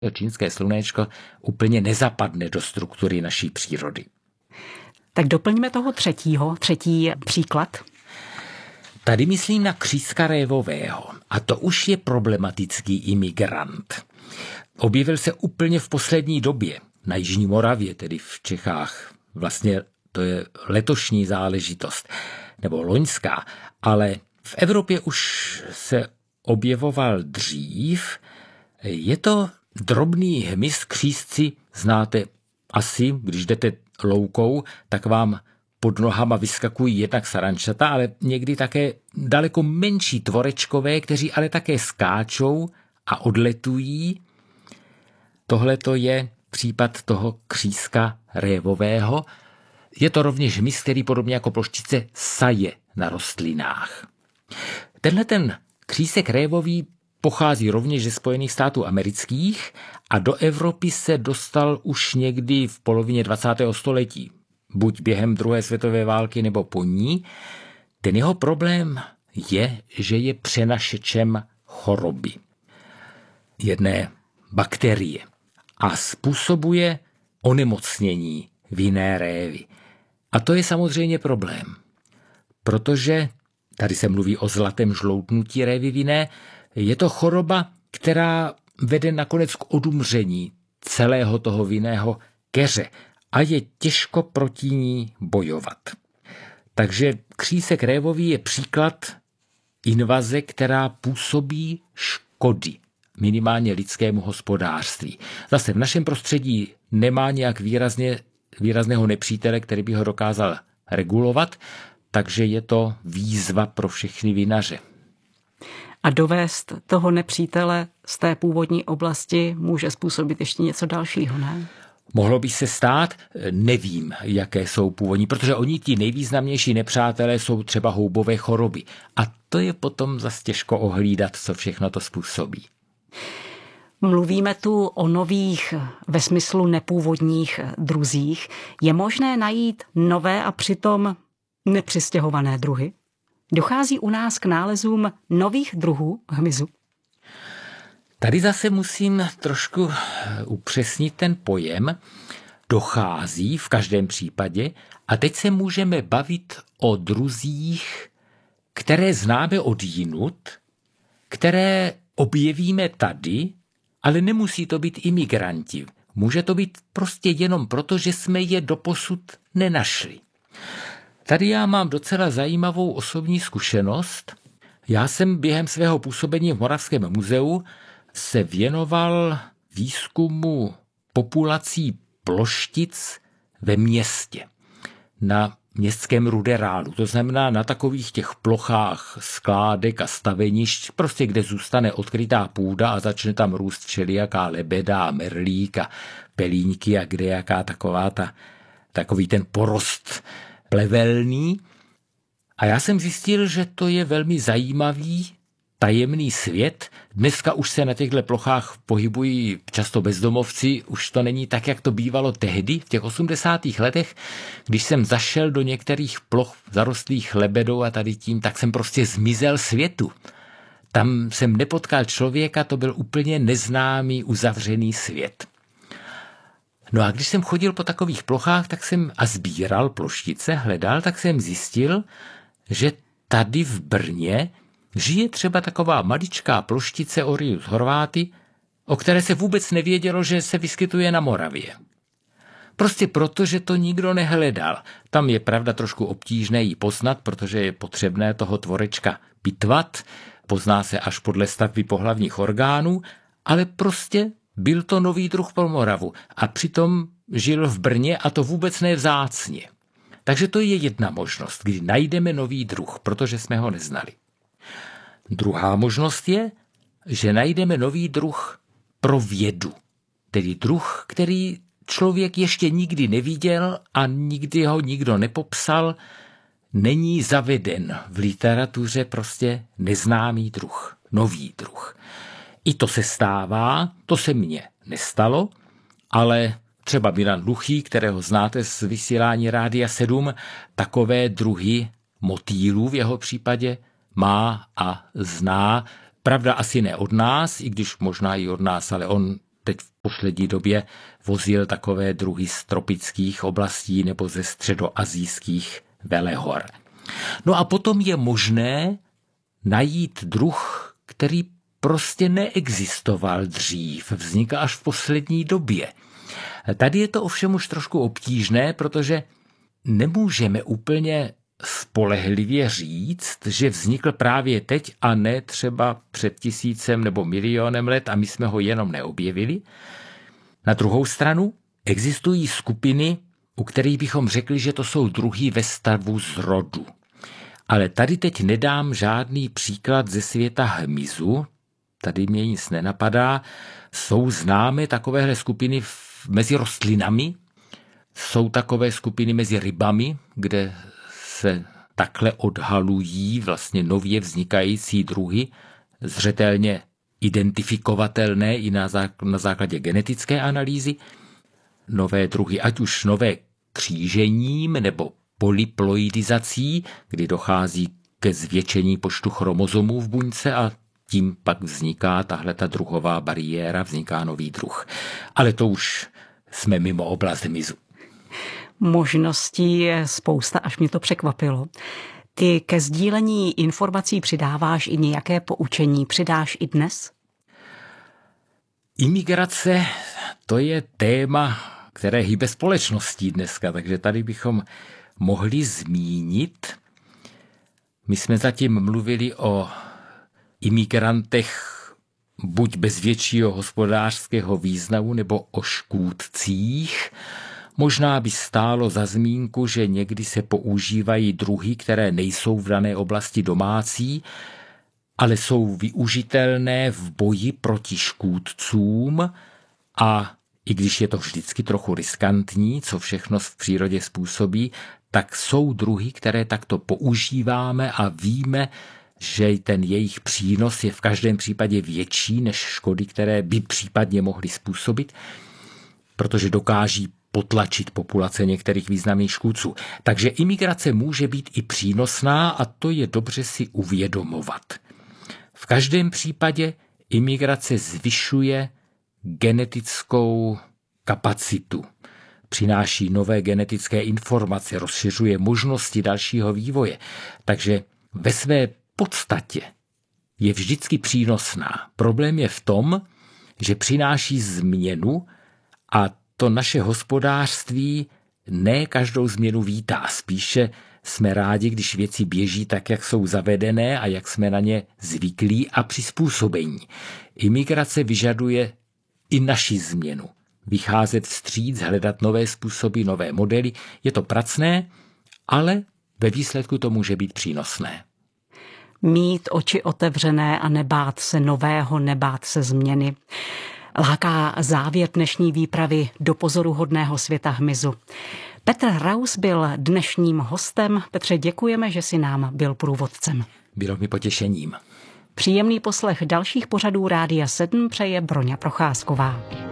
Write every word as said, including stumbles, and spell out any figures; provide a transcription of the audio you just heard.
čínské slunéčko úplně nezapadne do struktury naší přírody. Tak doplňme toho třetího, třetí příklad. Tady myslím na kříska révového a to už je problematický imigrant. Objevil se úplně v poslední době na Jižní Moravě, tedy v Čechách. Vlastně to je letošní záležitost, nebo loňská, ale v Evropě už se objevoval dřív. Je to drobný hmyz, křísci, znáte asi, když jdete loukou, tak vám pod nohama vyskakují jednak sarančata, ale někdy také daleko menší tvorečkové, kteří ale také skáčou a odletují. Tohle to je případ toho kříska révového. Je to rovněž hmyz, který podobně jako ploštice saje na rostlinách. Tenhle ten křísek révový pochází rovněž ze Spojených států amerických a do Evropy se dostal už někdy v polovině dvacátého století. Buď během druhé světové války nebo po ní. Ten jeho problém je, že je přenašečem choroby. Jedné bakterie. A způsobuje onemocnění vinné révy. A to je samozřejmě problém. Protože, tady se mluví o zlatém žloutnutí révy vinné, je to choroba, která vede nakonec k odumření celého toho vinného keře a je těžko proti ní bojovat. Takže křísek révový je příklad invaze, která působí škody minimálně lidskému hospodářství. Zase v našem prostředí nemá nějak výrazně, výrazného nepřítele, který by ho dokázal regulovat, takže je to výzva pro všechny vinaře. A dovést toho nepřítele z té původní oblasti může způsobit ještě něco dalšího, ne? Mohlo by se stát, nevím, jaké jsou původní, protože oni ti nejvýznamnější nepřátelé jsou třeba houbové choroby. A to je potom zas těžko ohlídat, co všechno to způsobí. Mluvíme tu o nových, ve smyslu nepůvodních druzích. Je možné najít nové a přitom nepřistěhované druhy? Dochází u nás k nálezům nových druhů hmyzu? Tady zase musím trošku upřesnit ten pojem. Dochází v každém případě a teď se můžeme bavit o druzích, které známe odjinud, které objevíme tady, ale nemusí to být imigranti. Může to být prostě jenom proto, že jsme je doposud nenašli. Tady já mám docela zajímavou osobní zkušenost. Já jsem během svého působení v Moravském muzeu se věnoval výzkumu populací ploštic ve městě, na městském ruderálu, to znamená na takových těch plochách skládek a stavenišť, prostě kde zůstane odkrytá půda a začne tam růst všelijaká lebeda a merlík a pelíňky a kdejaká taková ta, takový ten porost plevelný. A já jsem zjistil, že to je velmi zajímavý, tajemný svět. Dneska už se na těchto plochách pohybují často bezdomovci, už to není tak, jak to bývalo tehdy, v těch osmdesátých letech, když jsem zašel do některých ploch zarostlých lebedou a tady tím, tak jsem prostě zmizel světu. Tam jsem nepotkal člověka, to byl úplně neznámý, uzavřený svět. No a když jsem chodil po takových plochách, tak jsem a sbíral ploštice, hledal, tak jsem zjistil, že tady v Brně žije třeba taková maličká ploštice Orius horváty, o které se vůbec nevědělo, že se vyskytuje na Moravě. Prostě proto, že to nikdo nehledal. Tam je pravda trošku obtížné ji poznat, protože je potřebné toho tvorečka pitvat, pozná se až podle stavby pohlavních orgánů, ale prostě byl to nový druh pro Moravu a přitom žil v Brně a to vůbec nevzácně. Takže to je jedna možnost, kdy najdeme nový druh, protože jsme ho neznali. Druhá možnost je, že najdeme nový druh pro vědu, tedy druh, který člověk ještě nikdy neviděl a nikdy ho nikdo nepopsal, není zaveden v literatuře, prostě neznámý druh, nový druh. I to se stává, to se mně nestalo, ale třeba Milan Hluchý, kterého znáte z vysílání Rádia sedm, takové druhy motýlů v jeho případě má a zná. Pravda asi ne od nás, i když možná i od nás, ale on teď v v poslední době vozil takové druhy z tropických oblastí nebo ze středoasijských velehor. No a potom je možné najít druh, který prostě neexistoval dřív, vznikl až v poslední době. Tady je to ovšem už trošku obtížné, protože nemůžeme úplně spolehlivě říct, že vznikl právě teď a ne třeba před tisícem nebo milionem let a my jsme ho jenom neobjevili. Na druhou stranu existují skupiny, u kterých bychom řekli, že to jsou druhy ve stavu zrodu. Ale tady teď nedám žádný příklad ze světa hmyzu, tady mě nic nenapadá. Jsou známé takovéhle skupiny mezi rostlinami, jsou takové skupiny mezi rybami, kde se takhle odhalují vlastně nově vznikající druhy, zřetelně identifikovatelné i na, zák- na základě genetické analýzy. Nové druhy, ať už nové křížením nebo polyploidizací, kdy dochází ke zvětšení počtu chromozomů v buňce a tím pak vzniká tahle ta druhová bariéra, vzniká nový druh. Ale to už jsme mimo oblast hmyzu. Možností je spousta, až mě to překvapilo. Ty ke sdílení informací přidáváš i nějaké poučení, přidáš i dnes? Imigrace, to je téma, které hýbe společností dneska, takže tady bychom mohli zmínit. My jsme zatím mluvili o imigrantech buď bez většího hospodářského významu nebo o škůdcích. Možná by stálo za zmínku, že někdy se používají druhy, které nejsou v dané oblasti domácí, ale jsou využitelné v boji proti škůdcům a i když je to vždycky trochu riskantní, co všechno v přírodě způsobí, tak jsou druhy, které takto používáme a víme, že ten jejich přínos je v každém případě větší než škody, které by případně mohly způsobit, protože dokáží potlačit populace některých významných škůdců. Takže imigrace může být i přínosná a to je dobře si uvědomovat. V každém případě imigrace zvyšuje genetickou kapacitu, přináší nové genetické informace, rozšiřuje možnosti dalšího vývoje. Takže ve své podstatě je vždycky přínosná. Problém je v tom, že přináší změnu a to naše hospodářství ne každou změnu vítá. Spíše jsme rádi, když věci běží tak, jak jsou zavedené a jak jsme na ně zvyklí a přizpůsobení. Imigrace vyžaduje i naši změnu. Vycházet vstříc, hledat nové způsoby, nové modely. Je to pracné, ale ve výsledku to může být přínosné. Mít oči otevřené a nebát se nového, nebát se změny. Láká závěr dnešní výpravy do pozoruhodného světa hmyzu. Petr Raus byl dnešním hostem. Petře, děkujeme, že si nám byl průvodcem. Bylo mi potěšením. Příjemný poslech dalších pořadů Rádia sedm přeje Broňa Procházková.